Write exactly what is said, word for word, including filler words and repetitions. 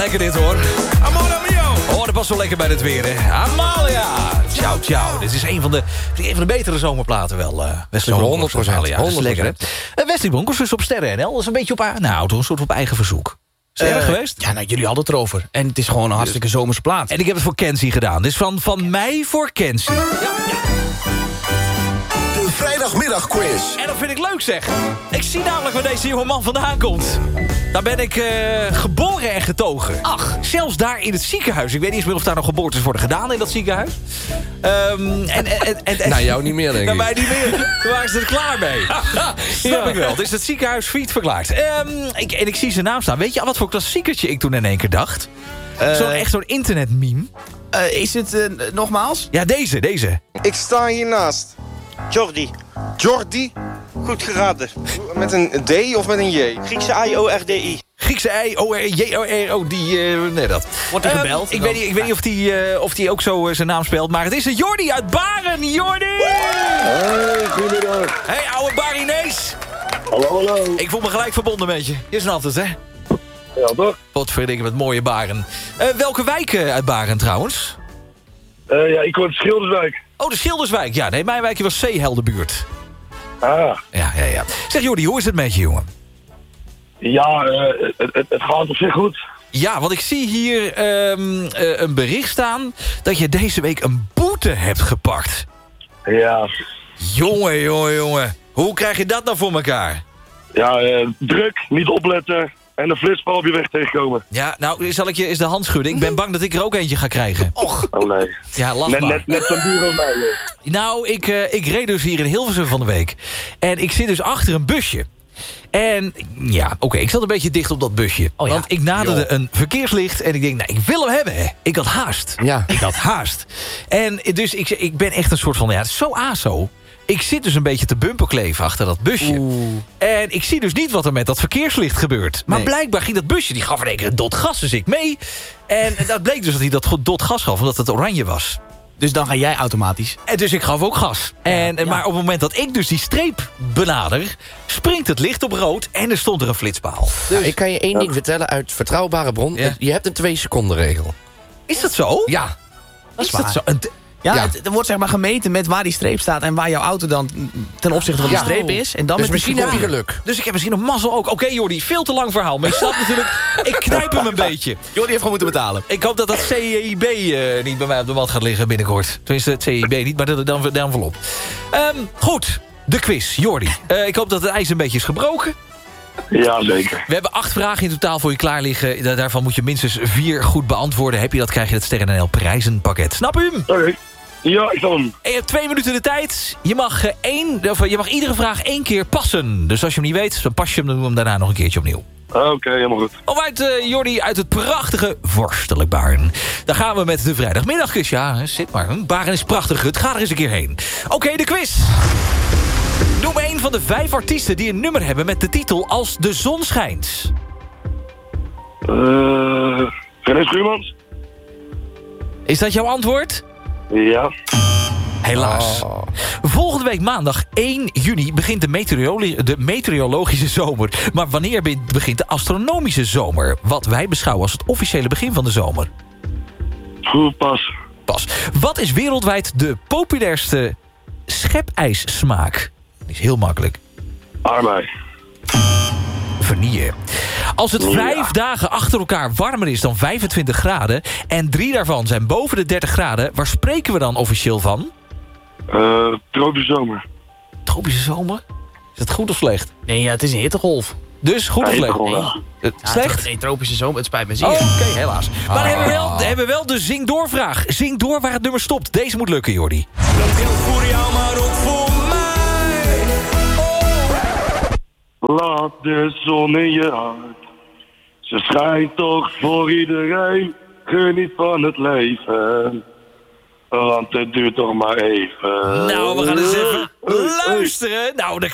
lekker dit hoor. Amore mio. Oh, dat past wel lekker bij het weer hè. Amalia. Ciao, ciao. Dit is een van de, een van de betere zomerplaten wel. Uh, Wesley honderd procent. Ja, dat is lekker hè. Uh, Wesley Bonkers dus op Sterren N L. Dat is een beetje op, nou, toch een soort op eigen verzoek. Is het uh, erg geweest? Ja, nou, jullie hadden het erover. En het is gewoon een hartstikke zomerse plaat. En ik heb het voor Kenzie gedaan. Dus van, van mij voor Kenzie. Ja, ja. De vrijdagmiddagquiz. En dat vind ik leuk zeg. Ik zie namelijk waar deze jonge man vandaan komt. Daar ben ik uh, geboren en getogen. Ach, zelfs daar in het ziekenhuis. Ik weet niet eens meer of daar nog geboortes worden gedaan in dat ziekenhuis. Um, en, en, en, en, nou, jou niet meer, denk ik. Nou, mij niet meer. Toen waren ze er klaar mee. Snap ja. ik wel. Dus het ziekenhuis failliet verklaard. Um, ik, en ik zie zijn naam staan. Weet je wat voor klassiekertje ik toen in één keer dacht? Uh, zo'n echt zo'n internetmeme. Uh, is het uh, nogmaals? Ja, deze, deze. Ik sta hiernaast. Jordi. Jordi? Goed geraden. Met een D of met een J? Griekse I O R D I. Griekse I O R J O R O, die... Uh, nee, dat. Wordt er gebeld? Uh, ik, weet niet, ik weet niet of die, uh, of die ook zo uh, zijn naam speelt, maar het is een Jordi uit Baren. Jordi! Hey, goedemiddag. Hey, oude Barinees. Hallo, hallo. Ik voel me gelijk verbonden met je. Je snapt het, hè? Ja, toch? Wat verdikken met mooie Baren. Uh, welke wijk uh, uit Baren, trouwens? Uh, ja, ik woon in Schilderswijk. Oh, de Schilderswijk. Ja, nee, mijn wijkje was Zeeheldenbuurt. Ah. Ja, ja, ja. Zeg, Jordi, hoe is het met je, jongen? Ja, uh, het, het, het gaat op zich goed. Ja, want ik zie hier um, uh, een bericht staan dat je deze week een boete hebt gepakt. Ja. Jongen, jongen, jongen. Hoe krijg je dat nou voor elkaar? Ja, uh, druk, niet opletten en een flitspaal op je weg tegenkomen. Ja, nou, zal ik je eens de hand schudden? Ik ben bang dat ik er ook eentje ga krijgen. Och. Oh nee. Ja, lach net, maar. Net, net zo'n bureau mij. Joh. Nou, ik, uh, ik reed dus hier in Hilversum van de week. En ik zit dus achter een busje. En ja, oké, okay, ik zat een beetje dicht op dat busje. Oh ja. Want ik naderde Yo. een verkeerslicht en ik denk, nou, ik wil hem hebben. Hè. Ik had haast. Ja. Ik had haast. En dus ik, ik ben echt een soort van, ja, het is zo aso. Ik zit dus een beetje te bumperkleven achter dat busje. Oeh. En ik zie dus niet wat er met dat verkeerslicht gebeurt. Maar nee. blijkbaar ging dat busje, die gaf in één keer een dot gas, dus ik mee. En dat bleek dus dat hij dat dot gas gaf, omdat het oranje was. Dus dan ga jij automatisch. En dus ik gaf ook gas. En, ja, ja. Maar op het moment dat ik dus die streep benader, springt het licht op rood en er stond er een flitspaal. Dus, nou, ik kan je één ding vertellen uit vertrouwbare bron. Ja. Je hebt een twee seconden regel. Is dat zo? Ja. Dat is, is dat zo? Een Ja, ja. Het, er wordt zeg maar gemeten met waar die streep staat en waar jouw auto dan ten opzichte van de ja. streep is. En dan dus met misschien heb je geluk. Dus ik heb misschien nog mazzel ook. Oké, okay, Jordi, veel te lang verhaal. Maar je snapt natuurlijk, ik knijp hem een beetje. Jordi heeft gewoon moeten betalen. Ik hoop dat dat C I B uh, niet bij mij op de mat gaat liggen binnenkort. Tenminste, het C I B niet, maar de, de, de envelop. Um, goed, de quiz, Jordi. Uh, ik hoop dat het ijs een beetje is gebroken. Ja, zeker. We hebben acht vragen in totaal voor je klaar liggen. Daarvan moet je minstens vier goed beantwoorden. Heb je dat, krijg je het Sterren N L prijzenpakket. Snap u hem? Oké. Okay. Ja, ik kan hem. En je hebt twee minuten de tijd. Je mag, uh, één, of, je mag iedere vraag één keer passen. Dus als je hem niet weet, dan pas je hem, dan doen we hem daarna nog een keertje opnieuw. Oké, okay, helemaal goed. Of uit uh, Jordi uit het prachtige Vorstelijk Baren. Daar gaan we met de vrijdagmiddagquiz. Ja, zit maar. Baren is prachtig. Het gaat er eens een keer heen. Oké, okay, de quiz. Noem een van de vijf artiesten die een nummer hebben met de titel Als de zon schijnt. Uh, René Schuurmans. Is dat jouw antwoord? Ja. Helaas. Oh. Volgende week maandag één juni begint de, meteorolo- de meteorologische zomer. Maar wanneer begint de astronomische zomer? Wat wij beschouwen als het officiële begin van de zomer. Goed, pas. Pas. Wat is wereldwijd de populairste schepijssmaak? Die is heel makkelijk. Aardbei. Vanille. Als het vijf ja. dagen achter elkaar warmer is dan vijfentwintig graden... en drie daarvan zijn boven de dertig graden... waar spreken we dan officieel van? Uh, tropische zomer. Tropische zomer? Is dat goed of slecht? Nee, ja, het is een hittegolf. Dus goed ja, of slecht? Nee. Uh, slecht? Ja, nee, tropische zomer, het spijt me zeer. Oh, oké, okay, helaas. Maar ah. hebben we wel, hebben we wel de zing door vraag. Zing door waar het nummer stopt. Deze moet lukken, Jordi. Dat geldt voor jou, maar ook voor mij. Laat de zon in je hart. Ze schijnt toch voor iedereen. Geniet van het leven. Want het duurt toch maar even. Nou, we gaan eens even luisteren. Nou, de